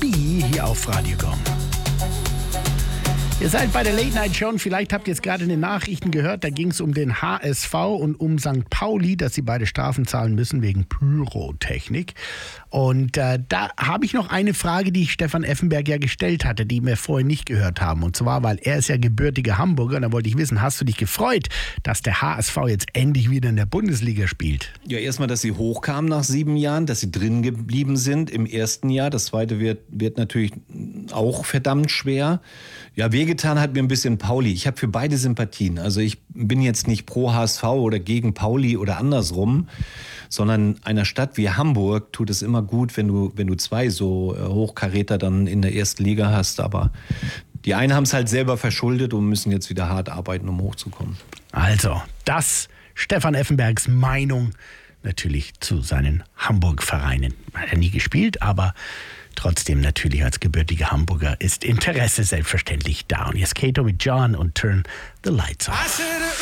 B hier auf Radio Gong. Ihr seid bei der Late Night Show und vielleicht habt ihr jetzt gerade in den Nachrichten gehört, da ging es um den HSV und um St. Pauli, dass sie beide Strafen zahlen müssen wegen Pyrotechnik. Und da habe ich noch eine Frage, die ich Stefan Effenberg ja gestellt hatte, die wir vorhin nicht gehört haben. Und zwar, weil er ist ja gebürtiger Hamburger und da wollte ich wissen, hast du dich gefreut, dass der HSV jetzt endlich wieder in der Bundesliga spielt? Ja, erstmal, dass sie hochkamen nach 7 Jahren, dass sie drin geblieben sind im ersten Jahr. Das zweite wird natürlich auch verdammt schwer. Ja, wehgetan hat mir ein bisschen Pauli. Ich habe für beide Sympathien. Also ich bin jetzt nicht pro HSV oder gegen Pauli oder andersrum, sondern einer Stadt wie Hamburg tut es immer gut, wenn du 2 so Hochkaräter dann in der ersten Liga hast. Aber die einen haben es halt selber verschuldet und müssen jetzt wieder hart arbeiten, um hochzukommen. Also, das Stefan Effenbergs Meinung natürlich zu seinen Hamburg-Vereinen. Hat er nie gespielt, aber trotzdem natürlich als gebürtiger Hamburger ist Interesse selbstverständlich da. Und jetzt Kato mit John und Turn the Lights Off.